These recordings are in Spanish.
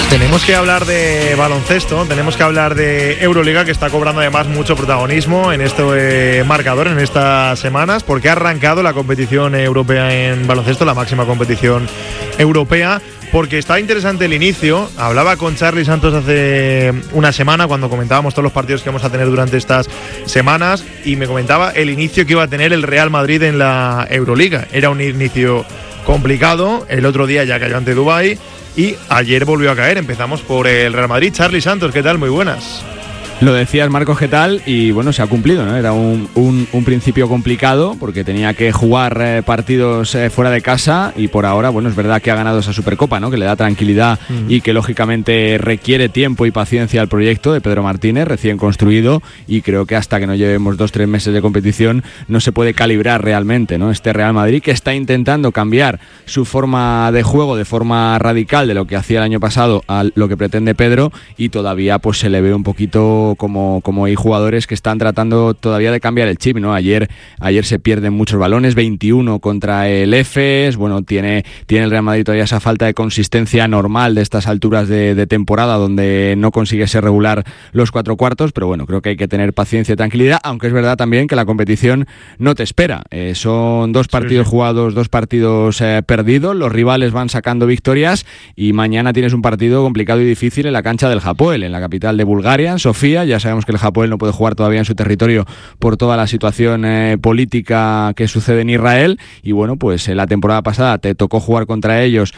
Tenemos que hablar de baloncesto, tenemos que hablar de Euroliga, que está cobrando además mucho protagonismo en este marcador, en estas semanas, porque ha arrancado la competición europea en baloncesto, la máxima competición europea, porque está interesante el inicio. Hablaba con Charly Santos hace una semana cuando comentábamos todos los partidos que vamos a tener durante estas semanas, y me comentaba el inicio que iba a tener el Real Madrid en la Euroliga. Era un inicio complicado, el otro día ya cayó ante Dubái y ayer volvió a caer. Empezamos por el Real Madrid. Charly Santos, ¿qué tal? Muy buenas. Lo decías, Marcos, ¿qué tal? Y bueno, se ha cumplido, ¿no? Era un principio complicado porque tenía que jugar partidos fuera de casa, y por ahora, bueno, es verdad que ha ganado esa Supercopa, ¿no? Que le da tranquilidad y que lógicamente requiere tiempo y paciencia al proyecto de Pedro Martínez, recién construido, y creo que hasta que no llevemos 2-3 meses de competición no se puede calibrar realmente, ¿no? Este Real Madrid, que está intentando cambiar su forma de juego de forma radical de lo que hacía el año pasado a lo que pretende Pedro, y todavía pues se le ve un poquito como hay jugadores que están tratando todavía de cambiar el chip, ¿no? Ayer se pierden muchos balones, 21 contra el EFES. Bueno, tiene el Real Madrid todavía esa falta de consistencia normal de estas alturas de temporada, donde no consigue ser regular los 4 cuartos, pero bueno, creo que hay que tener paciencia y tranquilidad, aunque es verdad también que la competición no te espera. Son 2 partidos jugados, 2 partidos perdidos, los rivales van sacando victorias, y mañana tienes un partido complicado y difícil en la cancha del Hapoel, en la capital de Bulgaria, en Sofía. Ya sabemos que el Hapoel no puede jugar todavía en su territorio por toda la situación política que sucede en Israel, y bueno, pues la temporada pasada te tocó jugar contra ellos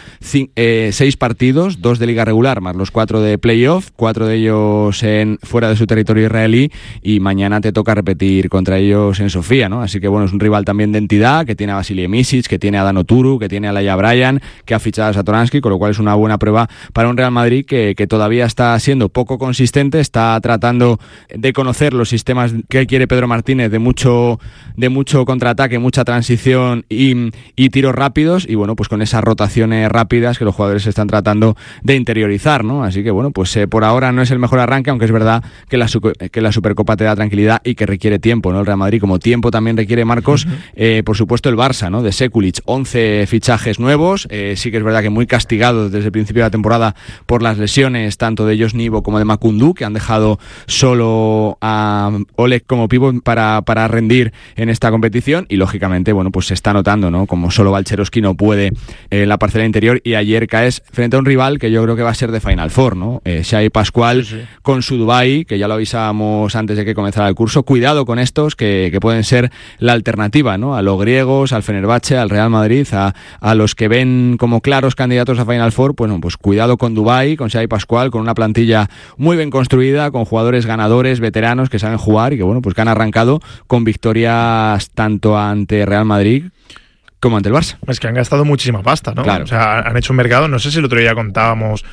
6 partidos, 2 de liga regular más los 4 de playoff, 4 de ellos fuera de su territorio israelí, y mañana te toca repetir contra ellos en Sofía, ¿no? Así que bueno, es un rival también de entidad, que tiene a Vasilije Micic, que tiene a Dan Oturu, que tiene a Laia Bryan, que ha fichado a Satoransky, con lo cual es una buena prueba para un Real Madrid que todavía está siendo poco consistente, está tratando de conocer los sistemas que quiere Pedro Martínez, de mucho contraataque, mucha transición y tiros rápidos, y bueno, pues con esas rotaciones rápidas que los jugadores están tratando de interiorizar, ¿no? Así que bueno, pues por ahora no es el mejor arranque, aunque es verdad que la Supercopa te da tranquilidad y que requiere tiempo, ¿no? El Real Madrid, como tiempo también requiere, Marcos, por supuesto el Barça, ¿no? De Sekulic, 11 fichajes nuevos, sí que es verdad que muy castigados desde el principio de la temporada por las lesiones, tanto de Josh Nibo como de Makundu, que han dejado solo a Oleg como pívot para rendir en esta competición, y lógicamente, bueno, pues se está notando, ¿no? Como solo Balcherowski no puede en la parcela interior, y ayer caes frente a un rival que yo creo que va a ser de Final Four, ¿no? Shai Pascual con su Dubái, que ya lo avisábamos antes de que comenzara el curso. Cuidado con estos que pueden ser la alternativa, ¿no? A los griegos, al Fenerbahce, al Real Madrid, a los que ven como claros candidatos a Final Four. Bueno, pues cuidado con Dubái, con Shai Pascual, con una plantilla muy bien construida, con jugadores ganadores, veteranos que saben jugar, y que bueno, pues que han arrancado con victorias tanto ante Real Madrid como ante el Barça. Es que han gastado muchísima pasta, ¿no? Claro. O sea, han hecho un mercado, no sé si el otro día contábamos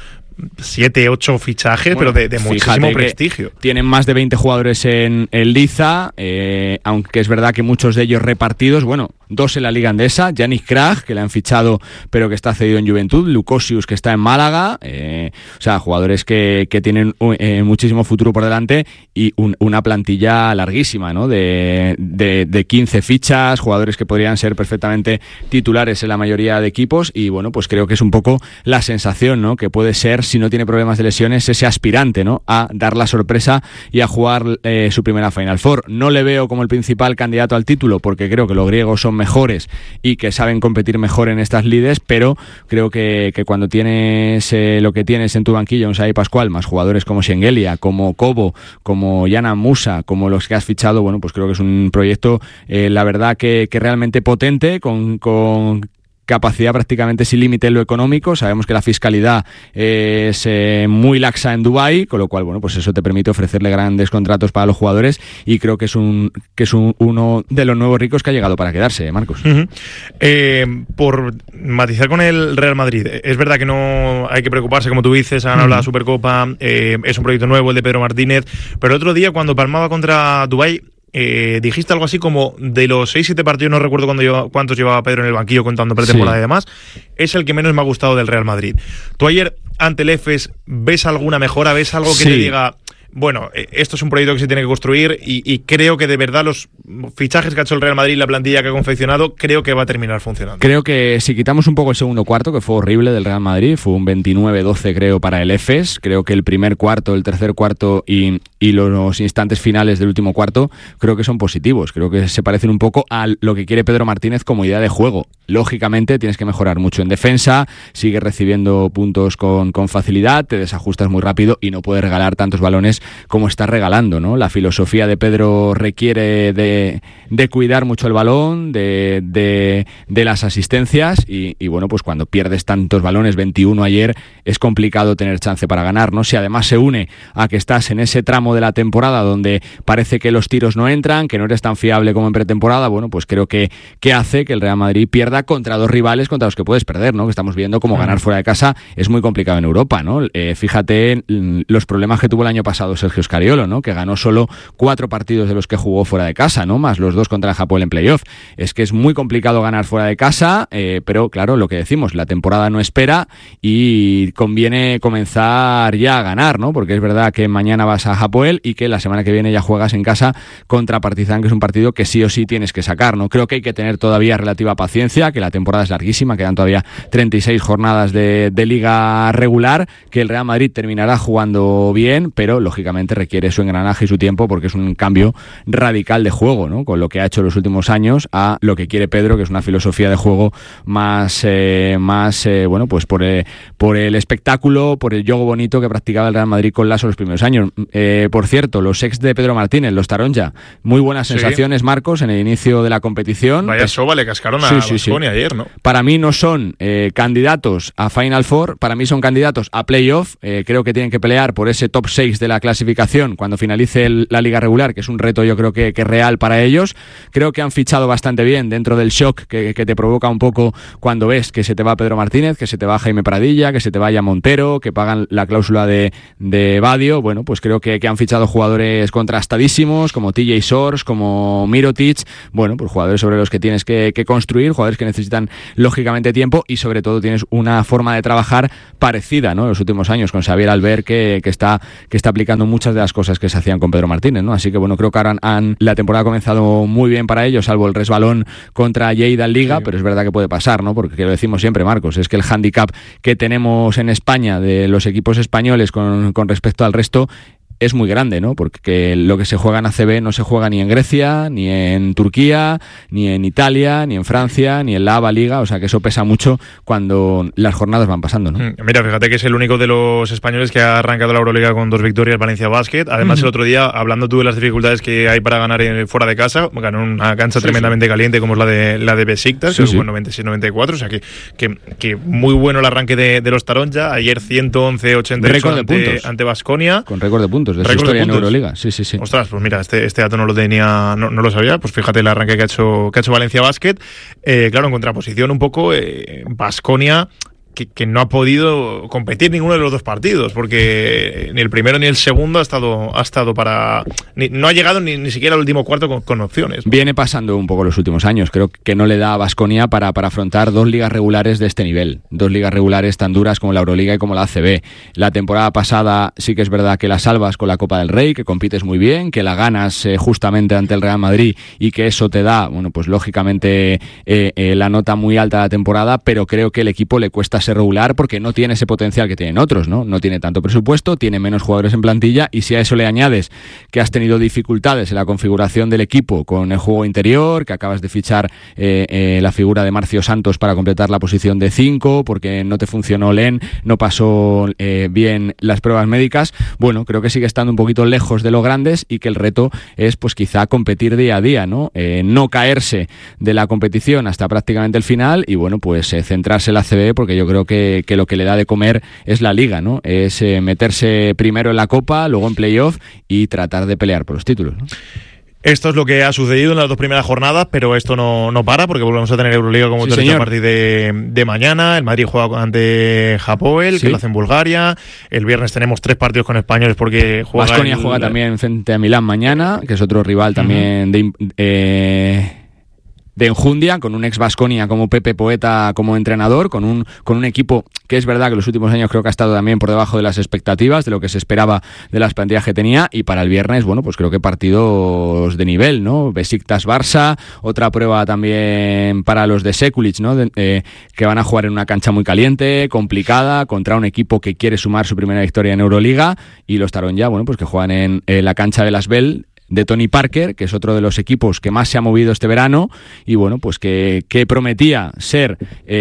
7, 8 fichajes, bueno, pero de muchísimo prestigio. Tienen más de 20 jugadores en Liza, aunque es verdad que muchos de ellos repartidos, bueno, 2 en la Liga Andesa, Yannick Krag, que le han fichado pero que está cedido en Juventud, Lukosius, que está en Málaga, o sea, jugadores que tienen muchísimo futuro por delante, y una plantilla larguísima, ¿no? De 15 fichas, jugadores que podrían ser perfectamente titulares en la mayoría de equipos, y bueno, pues creo que es un poco la sensación, ¿no? Que puede ser, si no tiene problemas de lesiones, ese aspirante, ¿no? A dar la sorpresa y a jugar su primera Final Four. No le veo como el principal candidato al título, porque creo que los griegos son mejores y que saben competir mejor en estas lides, pero creo que cuando tienes lo que tienes en tu banquillo, un Shai Pascual, más jugadores como Shengelia, como Kobo, como Yana Musa, como los que has fichado, bueno, pues creo que es un proyecto, la verdad que realmente potente, con capacidad prácticamente sin límite en lo económico. Sabemos que la fiscalidad es muy laxa en Dubái, con lo cual, bueno, pues eso te permite ofrecerle grandes contratos para los jugadores, y creo que es uno de los nuevos ricos que ha llegado para quedarse, Marcos. Por matizar con el Real Madrid, es verdad que no hay que preocuparse, como tú dices, han hablado de la Supercopa, es un proyecto nuevo el de Pedro Martínez, pero el otro día cuando palmaba contra Dubái, dijiste algo así como: de los 6-7 partidos, no recuerdo cuántos llevaba Pedro en el banquillo contando pretemporada y demás, es el que menos me ha gustado del Real Madrid. Tú ayer ante el EFES, ¿ves alguna mejora? ¿Ves algo que te diga bueno, esto es un proyecto que se tiene que construir y creo que de verdad los fichajes que ha hecho el Real Madrid, la plantilla que ha confeccionado, creo que va a terminar funcionando. Creo que si quitamos un poco el segundo cuarto, que fue horrible del Real Madrid, fue un 29-12 creo para el EFES, creo que el primer cuarto, el tercer cuarto y los instantes finales del último cuarto creo que son positivos, creo que se parecen un poco a lo que quiere Pedro Martínez como idea de juego. Lógicamente tienes que mejorar mucho en defensa, sigues recibiendo puntos con facilidad, te desajustas muy rápido y no puedes regalar tantos balones como estás regalando, ¿no? La filosofía de Pedro requiere de cuidar mucho el balón, de las asistencias y bueno, pues cuando pierdes tantos balones, 21 ayer, es complicado tener chance para ganar, ¿no? Si además se une a que estás en ese tramo de la temporada donde parece que los tiros no entran, que no eres tan fiable como en pretemporada, bueno, pues creo que hace que el Real Madrid pierda contra dos rivales contra los que puedes perder, ¿no? Que estamos viendo como ganar fuera de casa es muy complicado en Europa, ¿no? Fíjate los problemas que tuvo el año pasado Sergio Scariolo, ¿no? Que ganó solo 4 partidos de los que jugó fuera de casa, ¿no? Más los 2 contra el Hapoel en playoff. Es que es muy complicado ganar fuera de casa, pero claro, lo que decimos, la temporada no espera y conviene comenzar ya a ganar, ¿no? Porque es verdad que mañana vas a Hapoel y que la semana que viene ya juegas en casa contra Partizan, que es un partido que sí o sí tienes que sacar, ¿no? Creo que hay que tener todavía relativa paciencia, que la temporada es larguísima, quedan todavía 36 jornadas de liga regular, que el Real Madrid terminará jugando bien, pero lógicamente requiere su engranaje y su tiempo porque es un cambio radical de juego, ¿no? Con lo que ha hecho los últimos años a lo que quiere Pedro, que es una filosofía de juego más bueno, pues por el espectáculo, por el juego bonito que practicaba el Real Madrid con Lasso los primeros años. Por cierto, los ex de Pedro Martínez, los Taronja, muy buenas sensaciones, Marcos, en el inicio de la competición. Vaya soba le cascaron a Baskonia ayer, ¿no? Para mí no son candidatos a Final Four, para mí son candidatos a playoff. Creo que tienen que pelear por ese top 6 de la clasificación cuando finalice la liga regular, que es un reto yo creo que real para ellos. Creo que han fichado bastante bien dentro del shock que te provoca un poco cuando ves que se te va Pedro Martínez, que se te va Jaime Pradilla, que se te vaya Montero, que pagan la cláusula de Badio. Bueno, pues creo que han fichado jugadores contrastadísimos como TJ Shores, como Mirotic. Bueno, pues jugadores sobre los que tienes que construir, jugadores que necesitan lógicamente tiempo y sobre todo tienes una forma de trabajar parecida, ¿no? En los últimos años con Xavier Albert que está aplicando muchas de las cosas que se hacían con Pedro Martínez, ¿no? Así que bueno, creo que ahora la temporada ha comenzado muy bien para ellos, salvo el resbalón contra Lleida en Liga, sí. Pero es verdad que puede pasar, ¿no? Porque lo decimos siempre, Marcos, es que el hándicap que tenemos en España de los equipos españoles con respecto al resto es muy grande, ¿no? Porque lo que se juega en ACB no se juega ni en Grecia, ni en Turquía, ni en Italia, ni en Francia, ni en la ABA Liga, o sea que eso pesa mucho cuando las jornadas van pasando, ¿no? Mira, fíjate que es el único de los españoles que ha arrancado la Euroliga con 2 victorias, Valencia Basket. Además, el otro día, hablando tú de las dificultades que hay para ganar fuera de casa, ganó una cancha tremendamente caliente como es la de Besiktas, que fue 96-94, o sea que muy bueno el arranque de los Taronja. Ayer 111-88 ante Baskonia. Con récord de puntos. De su historia en Euroliga. Sí. Ostras, pues mira, este dato no lo tenía, no lo sabía. Pues fíjate el arranque que ha hecho Valencia Basket. Claro, en contraposición un poco, Baskonia, que no ha podido competir ninguno de los 2 partidos, porque ni el primero ni el segundo ha estado para... no ha llegado ni siquiera al último cuarto con opciones, ¿no? Viene pasando un poco los últimos años. Creo que no le da a Baskonia para afrontar 2 ligas regulares de este nivel. 2 ligas regulares tan duras como la Euroliga y como la ACB. La temporada pasada sí que es verdad que la salvas con la Copa del Rey, que compites muy bien, que la ganas justamente ante el Real Madrid y que eso te da, bueno, pues lógicamente la nota muy alta de la temporada, pero creo que el equipo le cuesta ser regular porque no tiene ese potencial que tienen otros, ¿no? No tiene tanto presupuesto, tiene menos jugadores en plantilla y si a eso le añades que has tenido dificultades en la configuración del equipo con el juego interior, que acabas de fichar la figura de Marcio Santos para completar la posición de 5 porque no te funcionó Len, no pasó bien las pruebas médicas, bueno, creo que sigue estando un poquito lejos de los grandes y que el reto es pues quizá competir día a día, ¿no? No caerse de la competición hasta prácticamente el final y bueno, pues centrarse en la ACB porque yo creo que lo que le da de comer es la Liga, ¿no? Es meterse primero en la Copa, luego en playoff y tratar de pelear por los títulos, ¿no? Esto es lo que ha sucedido en las 2 primeras jornadas, pero esto no para porque volvemos a tener Euroliga como a partir de mañana. El Madrid juega ante Hapoel, que lo hace en Bulgaria. El viernes tenemos 3 partidos con españoles porque Baskonia juega también frente a Milán mañana, que es otro rival también de enjundia, con un ex Baskonia como Pepe Poeta como entrenador, con un equipo que es verdad que los últimos años creo que ha estado también por debajo de las expectativas, de lo que se esperaba de las plantillas que tenía, y para el viernes, bueno, pues creo que partidos de nivel, ¿no? Besiktas-Barça, otra prueba también para los de Sekulic, ¿no? Que van a jugar en una cancha muy caliente, complicada, contra un equipo que quiere sumar su primera victoria en Euroliga, y los Taronja, bueno, pues que juegan en la cancha de Las Bell de Tony Parker, que es otro de los equipos que más se ha movido este verano, y bueno, pues que prometía ser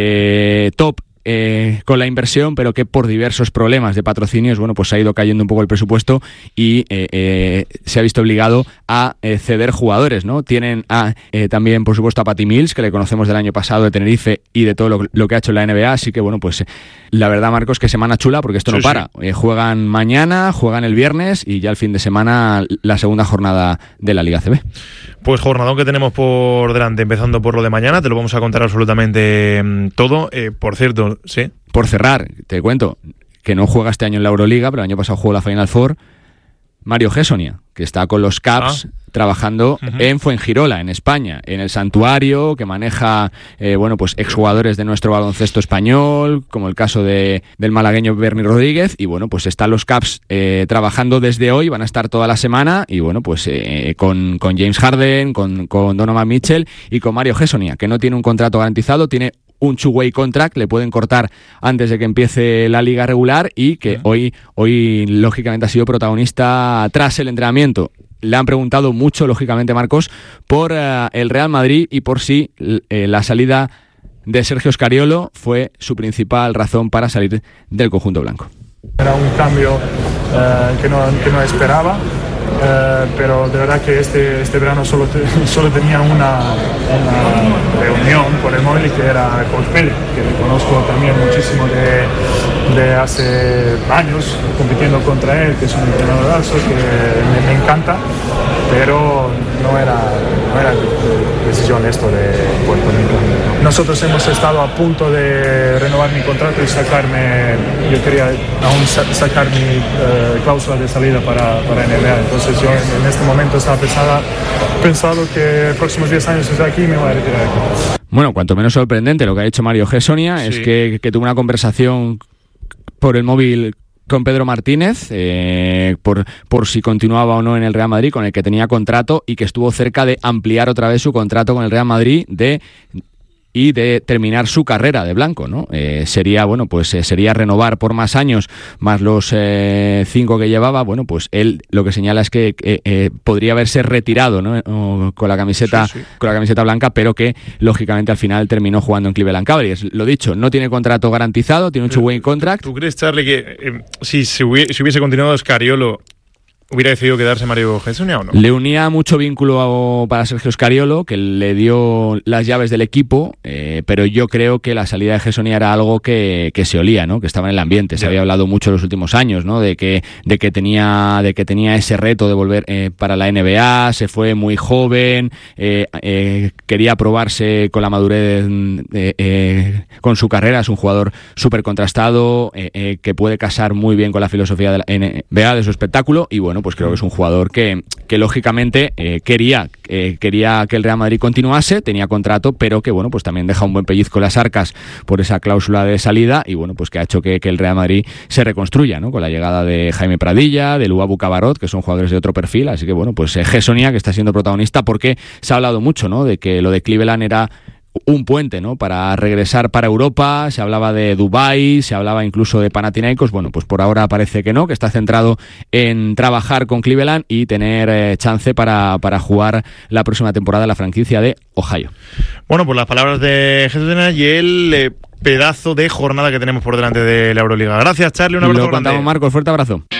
top con la inversión, pero que por diversos problemas de patrocinios, bueno, pues ha ido cayendo un poco el presupuesto y se ha visto obligado a ceder jugadores, ¿no? Tienen también, por supuesto, a Patty Mills, que le conocemos del año pasado de Tenerife y de todo lo que ha hecho en la NBA, así que, bueno, pues la verdad, Marcos, que semana chula, porque esto no para. Juegan mañana, juegan el viernes y ya el fin de semana la segunda jornada de la Liga CB. Pues jornadón que tenemos por delante, empezando por lo de mañana, te lo vamos a contar absolutamente todo. Por cierto, sí. Por cerrar, te cuento que no juega este año en la Euroliga, pero el año pasado jugó la Final Four, Mario Gessonia, que está con los Caps trabajando en Fuengirola, en España, en el santuario, que maneja, bueno, pues exjugadores de nuestro baloncesto español, como el caso del malagueño Bernie Rodríguez, y bueno, pues están los Caps trabajando desde hoy, van a estar toda la semana, y bueno, pues con James Harden, con Donovan Mitchell y con Mario Gessonia, que no tiene un contrato garantizado, tiene un two-way contract, le pueden cortar antes de que empiece la liga regular, y que hoy lógicamente ha sido protagonista tras el entrenamiento. Le han preguntado mucho, lógicamente, Marcos, por el Real Madrid y por si la salida de Sergio Scariolo fue su principal razón para salir del conjunto blanco. Era un cambio que no esperaba, pero de verdad que este verano solo tenía una reunión por el móvil, que era Coach Pérez, que le conozco también muchísimo de hace años compitiendo contra él, que es un entrenadorazo que me encanta, pero no era decisión esto de Puerto Rico. Nosotros hemos estado a punto de renovar mi contrato y yo quería aún sacar mi cláusula de salida para NBA. Entonces yo en este momento estaba pensado que próximos 10 años estoy aquí y me voy a retirar aquí. Bueno, cuanto menos sorprendente lo que ha hecho Mario Gessonia es que tuvo una conversación por el móvil con Pedro Martínez, por si continuaba o no en el Real Madrid, con el que tenía contrato, y que estuvo cerca de ampliar otra vez su contrato con el Real Madrid y de terminar su carrera de blanco, ¿no? Sería renovar por más años, más los 5 que llevaba. Bueno, pues él lo que señala es que podría haberse retirado, ¿no? Con la camiseta blanca, pero que lógicamente al final terminó jugando en Cleveland Cavaliers. Lo dicho, no tiene contrato garantizado, tiene un two-way contract. ¿Tú crees, Charlie, que si hubiese continuado Scariolo, hubiera decidido quedarse Mario Gessonia o no? Le unía mucho vínculo para Sergio Scariolo, que le dio las llaves del equipo, pero yo creo que la salida de Gessonia era algo que se olía, ¿no? Que estaba en el ambiente. Se había hablado mucho en los últimos años, ¿no? De que tenía ese reto de volver para la NBA. Se fue muy joven, quería probarse con la madurez con su carrera. Es un jugador súper contrastado, que puede casar muy bien con la filosofía de la NBA, de su espectáculo, y bueno, pues creo que es un jugador que lógicamente quería que el Real Madrid continuase, tenía contrato, pero que bueno, pues también deja un buen pellizco en las arcas por esa cláusula de salida, y bueno, pues que ha hecho que el Real Madrid se reconstruya, ¿no? Con la llegada de Jaime Pradilla, de Luabu Cabarrot, que son jugadores de otro perfil, así que bueno, pues Gessonia, que está siendo protagonista, porque se ha hablado mucho, ¿no? De que lo de Cleveland era un puente, ¿no? Para regresar para Europa. Se hablaba de Dubái, se hablaba incluso de Panathinaikos. Bueno, pues por ahora parece que no, que está centrado en trabajar con Cleveland y tener chance para jugar la próxima temporada en la franquicia de Ohio. Bueno, pues las palabras de Gessonia y el pedazo de jornada que tenemos por delante de la Euroliga. Gracias, Charlie, un abrazo grande. Lo contamos, Marcos, fuerte abrazo.